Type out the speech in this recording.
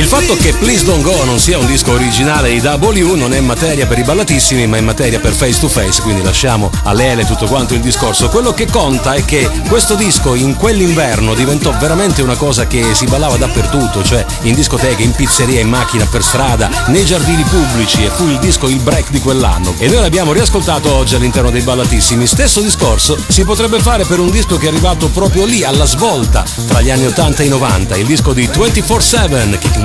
fatto che Please Don't Go non sia un disco originale di W non è materia per i ballatissimi, ma è materia per Face to Face, quindi lasciamo a Lele tutto quanto il discorso. Quello che conta è che questo disco in quell'inverno diventò veramente una cosa che si ballava dappertutto, cioè in discoteche, in pizzeria, in macchina, per strada, nei giardini pubblici, e fu il disco il break di quell'anno. E noi l'abbiamo riascoltato oggi all'interno dei ballatissimi. Stesso discorso si potrebbe fare per un disco che è arrivato proprio lì, alla svolta, tra gli anni 80 e i 90, il disco di 24/7, Kicking